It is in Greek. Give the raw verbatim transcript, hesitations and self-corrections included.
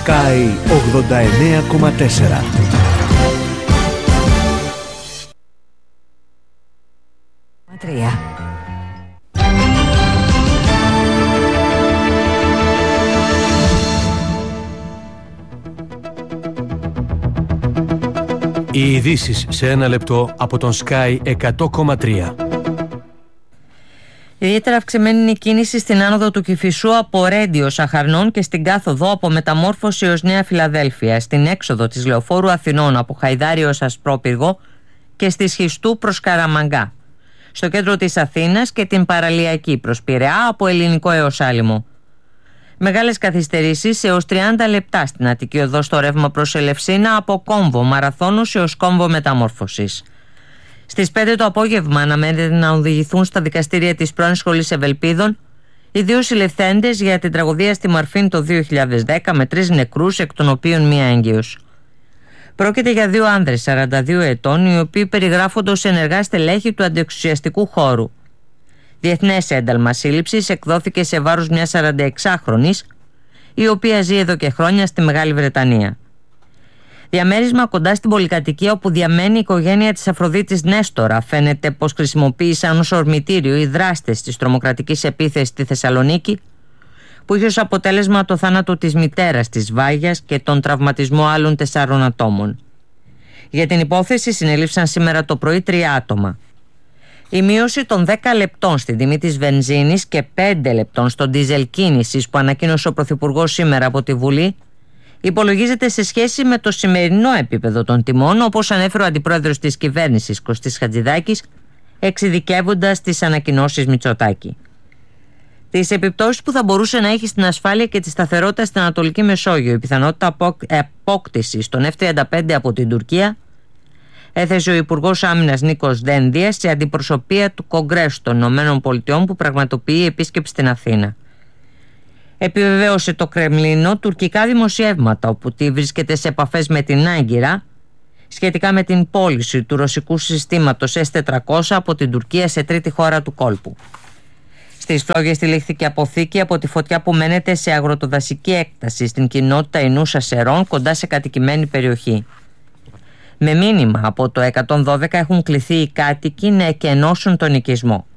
Sky ογδόντα εννέα κόμμα τέσσερα. Τρία. Οι ειδήσεις σε ένα λεπτό από τον Sky εκατό κόμμα τρία. Ιδιαίτερα αυξημένη είναι η κίνηση στην άνοδο του Κηφισού από Ρέντιο Σαχαρνών και στην κάθοδο από Μεταμόρφωση ως Νέα Φιλαδέλφια, στην έξοδο της Λεωφόρου Αθηνών από Χαϊδάρι ως Ασπρόπυργο και στη Σχιστού προς Καραμαγκά, στο κέντρο της Αθήνας και την παραλιακή προς Πειραιά από Ελληνικό έως Άλυμο. Μεγάλες καθυστερήσεις έως τριάντα λεπτά στην Αττική Οδό στο ρεύμα προς Ελευσίνα από Κόμβο Μαραθώνους έως Κόμβο Μεταμόρφωσης. Στις πέντε το απόγευμα αναμένεται να οδηγηθούν στα δικαστήρια της πρώην Σχολής Ευελπίδων οι δύο συλληφθέντες για την τραγωδία στη Μαρφίν το δύο χιλιάδες δέκα με τρεις νεκρούς, εκ των οποίων μία έγκυος. Πρόκειται για δύο άνδρες σαράντα δύο ετών, οι οποίοι περιγράφονται ως ενεργά στελέχη του αντιεξουσιαστικού χώρου. Διεθνές ένταλμα σύλληψης εκδόθηκε σε βάρος μιας σαρανταεξάχρονης, η οποία ζει εδώ και χρόνια στη Μεγάλη Βρετανία. Διαμέρισμα κοντά στην πολυκατοικία όπου διαμένει η οικογένεια της Αφροδίτης Νέστορα. Φαίνεται πως χρησιμοποίησαν ως ορμητήριο οι δράστες της τρομοκρατικής επίθεσης στη Θεσσαλονίκη, που είχε ως αποτέλεσμα το θάνατο της μητέρας της Βάγιας και τον τραυματισμό άλλων τεσσάρων ατόμων. Για την υπόθεση συνελήφθησαν σήμερα το πρωί τρία άτομα. Η μείωση των δέκα λεπτών στην τιμή της βενζίνης και πέντε λεπτών στο ντίζελ κίνησης που ανακοίνωσε ο Πρωθυπουργός σήμερα από τη Βουλή υπολογίζεται σε σχέση με το σημερινό επίπεδο των τιμών, όπως ανέφερε ο Αντιπρόεδρος της Κυβέρνησης Κωστής Χατζηδάκης, εξειδικεύοντας τις ανακοινώσεις Μητσοτάκη. Τις επιπτώσεις που θα μπορούσε να έχει στην ασφάλεια και τη σταθερότητα στην Ανατολική Μεσόγειο η πιθανότητα απόκτησης των εφ τριάντα πέντε από την Τουρκία έθεσε ο Υπουργός Άμυνας Νίκος Δένδιας σε αντιπροσωπεία του Κογκρέσου των ΗΠΑ που πραγματοποιεί επίσκεψη στην Αθήνα. Επιβεβαίωσε το Κρεμλίνο τουρκικά δημοσιεύματα όπου τι βρίσκεται σε επαφές με την Άγκυρα σχετικά με την πώληση του ρωσικού συστήματος ες τετρακόσια από την Τουρκία σε τρίτη χώρα του κόλπου. Στις φλόγες τυλίχθηκε αποθήκη από τη φωτιά που μένεται σε αγροτοδασική έκταση στην κοινότητα Ινούσα Σερών κοντά σε κατοικημένη περιοχή. Με μήνυμα από το εκατόν δώδεκα έχουν κληθεί οι κάτοικοι να εκενώσουν τον οικισμό.